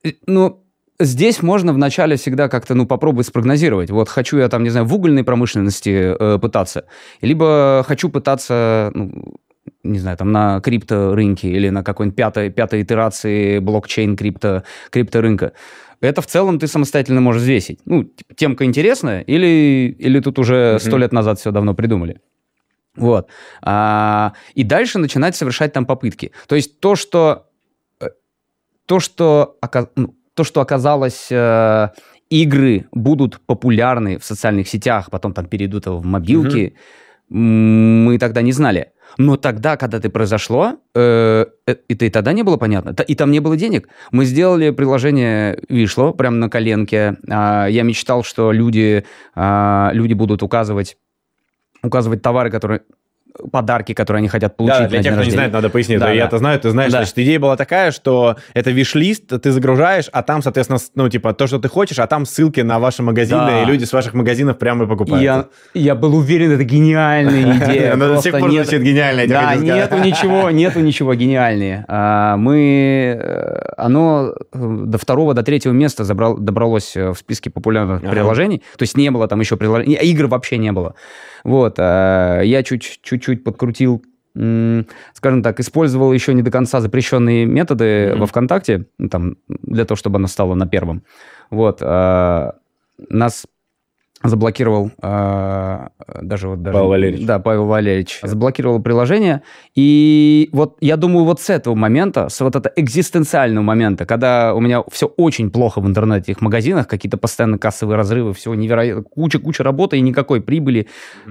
Ну, здесь можно вначале всегда как-то, попробовать спрогнозировать. Вот хочу я там, не знаю, в угольной промышленности пытаться, либо хочу пытаться, не знаю, там на крипторынке или на какой-нибудь пятой итерации блокчейн крипторынка. Это в целом ты самостоятельно можешь взвесить. Темка интересная или тут уже 100 лет назад все давно придумали. Вот. И дальше начинать совершать там попытки. То есть то, что оказалось, игры будут популярны в социальных сетях, потом там перейдут в мобилки, мы тогда не знали. Но тогда, когда это произошло, и тогда не было понятно. И там не было денег. Мы сделали приложение Вишло прямо на коленке. Я мечтал, что люди будут указывать товары, подарки, которые они хотят получить. Да, для тех, кто не знает, надо пояснить. Да, я-то знаю, ты знаешь. Да. Значит, идея была такая, что это виш-лист, ты загружаешь, а там, соответственно, то, что ты хочешь, а там ссылки на ваши магазины, и люди с ваших магазинов прямо и покупают. Я был уверен, это гениальная идея. Но до сих пор звучит гениальная. Да, нету ничего гениальнее. Оно до 2-го, до 3-го места добралось в списке популярных приложений. То есть не было там еще приложений, игр вообще не было. Вот. Я чуть-чуть подкрутил, скажем так, использовал еще не до конца запрещенные методы во ВКонтакте, там, для того, чтобы оно стало на первом. Вот. Нас заблокировал Павел Валерьевич. Да, Павел Валерьевич. Заблокировал приложение. И вот я думаю, вот с этого момента, с вот этого экзистенциального момента, когда у меня все очень плохо в интернете, в магазинах, какие-то постоянно кассовые разрывы, все невероятно, куча работы и никакой прибыли.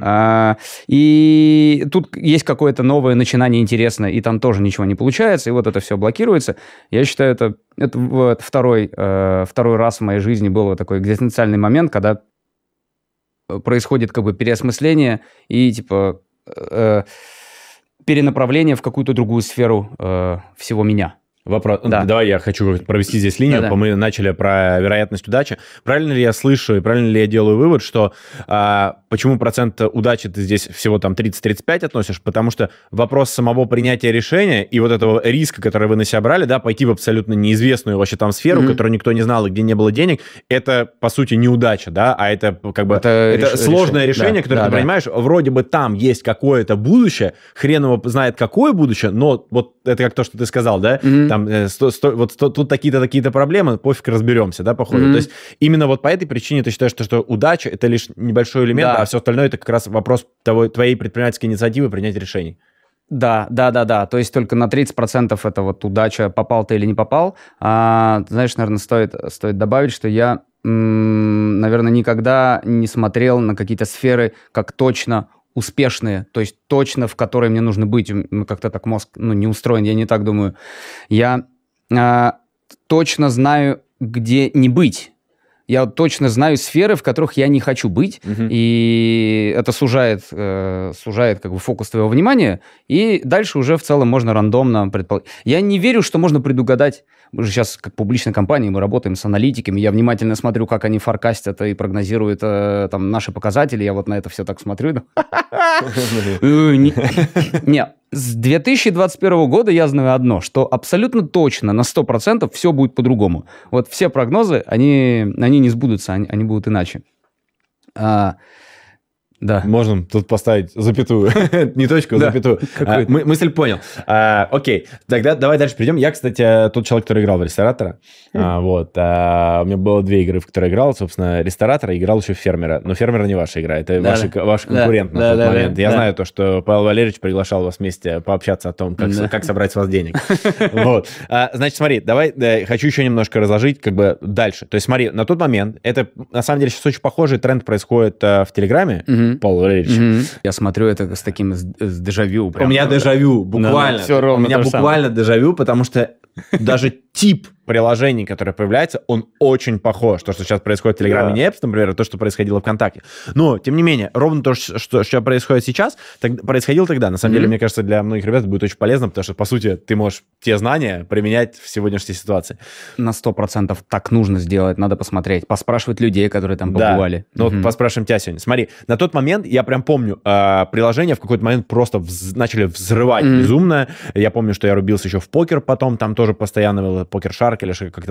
И тут есть какое-то новое начинание интересное, и там тоже ничего не получается, и вот это все блокируется. Я считаю, это вот второй раз в моей жизни был такой экзистенциальный момент, когда происходит как бы переосмысление и перенаправление в какую-то другую сферу всего меня. Вопрос. Да. Давай я хочу провести здесь линию. Да. Мы начали про вероятность удачи. Правильно ли я слышу и правильно ли я делаю вывод, что почему процент удачи ты здесь всего там 30-35 относишь? Потому что вопрос самого принятия решения и вот этого риска, который вы на себя брали, да, пойти в абсолютно неизвестную вообще там сферу, которую никто не знал и где не было денег, это, по сути, неудача, да, а это как бы это сложное решение, которое ты принимаешь. Вроде бы там есть какое-то будущее, хрен его знает какое будущее, но вот это как то, что ты сказал, да, там, тут такие-то проблемы, пофиг, разберемся, да, по ходу. То есть именно вот по этой причине ты считаешь, что удача — это лишь небольшой элемент, а все остальное — это как раз вопрос твоей предпринимательской инициативы принять решение. Да. То есть только на 30% это вот удача, попал ты или не попал. Знаешь, наверное, стоит добавить, что я, наверное, никогда не смотрел на какие-то сферы как точно успешные, то есть точно, в которой мне нужно быть. Как-то так мозг не устроен, я не так думаю. Я точно знаю, где не быть. Я точно знаю сферы, в которых я не хочу быть, и это сужает как бы фокус твоего внимания, и дальше уже в целом можно рандомно предположить. Я не верю, что можно предугадать. Мы же сейчас, как публичная компания, мы работаем с аналитиками, я внимательно смотрю, как они форкастят и прогнозируют там наши показатели, я вот на это все так смотрю. Нет, с 2021 года я знаю одно, что абсолютно точно, на 100% все будет по-другому. Вот все прогнозы, они не сбудутся, они будут иначе. Да. Можно тут поставить запятую. Не точку, а запятую. Мысль понял. Окей, тогда давай дальше перейдем. Я, кстати, тот человек, который играл в ресторатора. Вот. У меня было 2 игры, в которые играл. Собственно, ресторатора, играл еще в фермера. Но фермера не ваша игра, это ваш конкурент на тот момент. Я знаю то, что Павел Валерьевич приглашал вас вместе пообщаться о том, как собрать с вас денег. Вот. Значит, смотри, давай хочу еще немножко разложить как бы дальше. То есть смотри, на тот момент, это на самом деле сейчас очень похожий тренд происходит в Телеграме. Павел Валерьевич. Я смотрю это с таким с дежавю. У меня дежавю, буквально. У меня буквально дежавю, потому что даже тип приложений, которое появляется, он очень похож. То, что сейчас происходит в Телеграме, не Apps, например, то, что происходило ВКонтакте. Но, тем не менее, ровно то, что происходит сейчас, происходило тогда. На самом деле, мне кажется, для многих ребят это будет очень полезно, потому что, по сути, ты можешь те знания применять в сегодняшней ситуации. На 100% так нужно сделать, надо посмотреть, поспрашивать людей, которые там побывали. Ну, вот поспрашиваем тебя сегодня. Смотри, на тот момент, я прям помню, приложения в какой-то момент просто начали взрывать безумно. Я помню, что я рубился еще в покер потом, там тоже постоянно было покер-шарк или как-то